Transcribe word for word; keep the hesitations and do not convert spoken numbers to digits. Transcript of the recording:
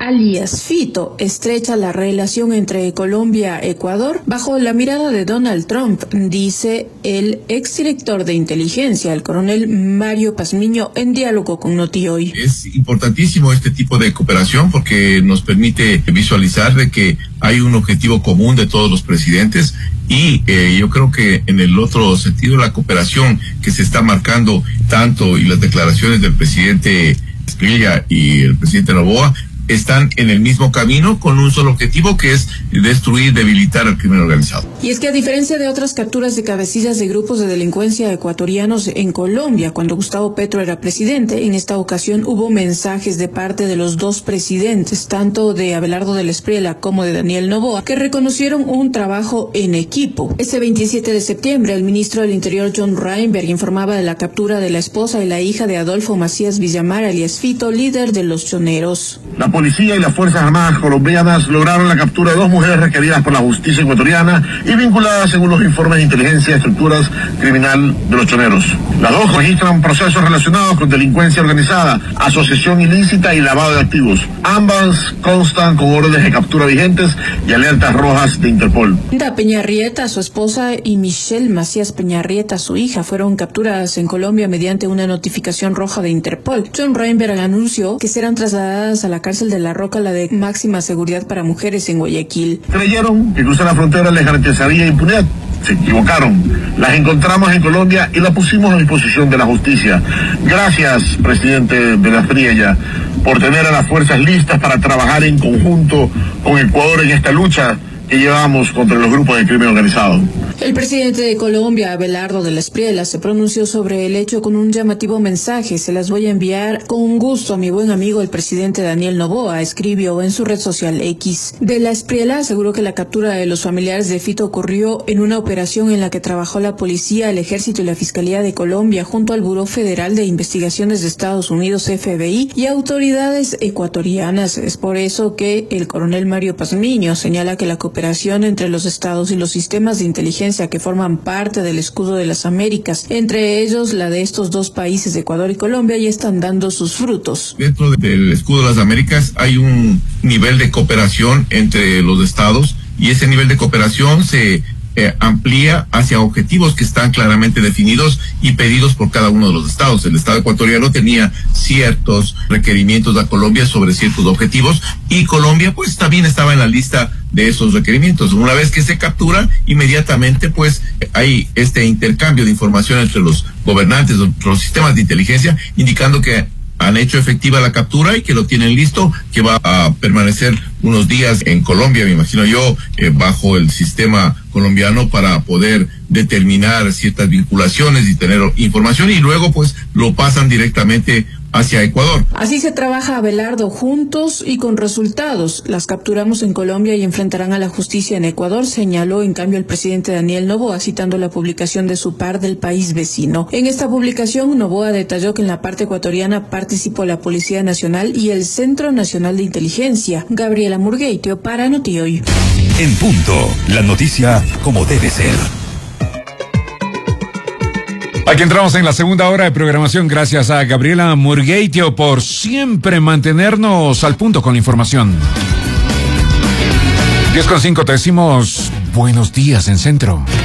alias Fito, estrecha la relación entre Colombia y Ecuador bajo la mirada de Donald Trump, dice el exdirector de inteligencia, el coronel Mario Pazmiño, en diálogo con Noti Hoy. Es importantísimo este tipo de cooperación porque nos permite visualizar de que hay un objetivo común de todos los presidentes y eh, yo creo que en el otro sentido la cooperación que se está marcando tanto y las declaraciones del presidente Espriella y el presidente Noboa están en el mismo camino con un solo objetivo, que es destruir, debilitar al crimen organizado. Y es que a diferencia de otras capturas de cabecillas de grupos de delincuencia ecuatorianos en Colombia, cuando Gustavo Petro era presidente, en esta ocasión hubo mensajes de parte de los dos presidentes, tanto de Abelardo del Espriella como de Daniel Noboa, que reconocieron un trabajo en equipo. Ese veintisiete de septiembre, el ministro del Interior John Reinberg informaba de la captura de la esposa y la hija de Adolfo Macías Villamar, alias Fito, líder de los Choneros. La policía y las Fuerzas Armadas colombianas lograron la captura de dos mujeres requeridas por la justicia ecuatoriana y vinculadas, según los informes de inteligencia, a estructuras criminal de los Choneros. Las dos registran procesos relacionados con delincuencia organizada, asociación ilícita y lavado de activos. Ambas constan con órdenes de captura vigentes y alertas rojas de Interpol. Da Peñarrieta, su esposa, y Michelle Macías Peñarrieta, su hija, fueron capturadas en Colombia mediante una notificación roja de Interpol. John Reinberg anunció que serán trasladadas a la cárcel de La Roca, la de máxima seguridad para mujeres en Guayaquil. Creyeron que cruzar la frontera les garantizaría impunidad. Se equivocaron. Las encontramos en Colombia y las pusimos a disposición de la justicia. Gracias, presidente de la Espriella, por tener a las fuerzas listas para trabajar en conjunto con Ecuador en esta lucha que llevamos contra los grupos de crimen organizado. El presidente de Colombia, Abelardo del Espriella, se pronunció sobre el hecho con un llamativo mensaje. Se las voy a enviar con un gusto a mi buen amigo el presidente Daniel Noboa, escribió en su red social X. De la Espriella aseguró que la captura de los familiares de Fito ocurrió en una operación en la que trabajó la policía, el ejército y la Fiscalía de Colombia junto al Buró Federal de Investigaciones de Estados Unidos, F B I, y autoridades ecuatorianas. Es por eso que el coronel Mario Pazmiño señala que la cooperación entre los estados y los sistemas de inteligencia que forman parte del escudo de las Américas, entre ellos la de estos dos países, Ecuador y Colombia, ya están dando sus frutos. Dentro del escudo de las Américas hay un nivel de cooperación entre los estados y ese nivel de cooperación se Eh, amplía hacia objetivos que están claramente definidos y pedidos por cada uno de los estados. El estado ecuatoriano tenía ciertos requerimientos a Colombia sobre ciertos objetivos y Colombia pues también estaba en la lista de esos requerimientos. Una vez que se captura, inmediatamente pues hay este intercambio de información entre los gobernantes, los sistemas de inteligencia, indicando que han hecho efectiva la captura y que lo tienen listo, que va a permanecer unos días en Colombia, me imagino yo, eh, bajo el sistema colombiano para poder determinar ciertas vinculaciones y tener información y luego pues lo pasan directamente hacia Ecuador. Así se trabaja, Abelardo, juntos y con resultados. Las capturamos en Colombia y enfrentarán a la justicia en Ecuador, señaló en cambio el presidente Daniel Noboa, citando la publicación de su par del país vecino. En esta publicación, Noboa detalló que en la parte ecuatoriana participó la Policía Nacional y el Centro Nacional de Inteligencia. Gabriela Murgueitio para Noti Hoy. En punto, la noticia como debe ser. Aquí entramos en la segunda hora de programación. Gracias a Gabriela Murgueitio por siempre mantenernos al punto con la información. diez con cinco, te decimos buenos días en Centro.